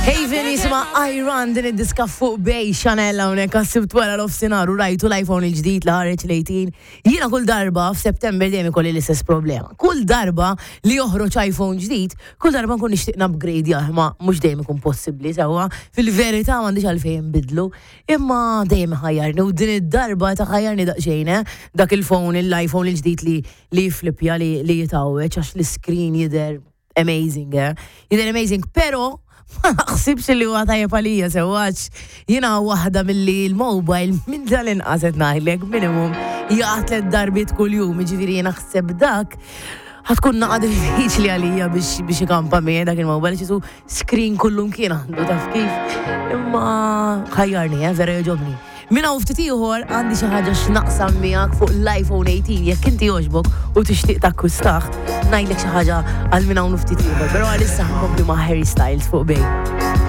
Haven jisma Iron din id-diska fuq bej Chanel hawnhekk għassibt wara l-offsinar u rajtu l-iPhone il-ġdid li ħareġ l-18. Jiena kull darba f'September dejjem ikolli l-istess problema. Kull darba li joħroġ iPhone ġdid, kull darba nkun nixtieq upgrade ma mhux dejjem ikun possibbli sewwa. Fil-verità m'għandix għalfejn nbidlu, imma dejjem ħajjarni u din id-darba ta' ħajjarni daqsxejn dak il-phone l-iPhone il-ġdid li flipja li jitawweġ għax l-screen jidher amazing, jidher amazing, pero ma naħsibx li huwa tajjeb għalija sewwax. Jiena waħda milli l-mobile minn dal-inqas qed ngħidlek minimum jaqgħet darbit kuljum, jiġifieri naħseb dak ħatkun naqgħod diffiċli għalija biex ikampa miegħi dak il-mobile ċisu screen kullum kien għandu taf kif. Imma ħajjarni, vera jogħġobni. Minna u ftit ieħor għandi xi ħaġa x'naqsam miegħek fuq l-iPhone 18 jekk inti jogħġbok u tixtieq takkwistaħ, ngħidlek xi ħaġa għal minna u ftit ieħor, però għalissa ħankompli ma' Harry Styles fuq bej.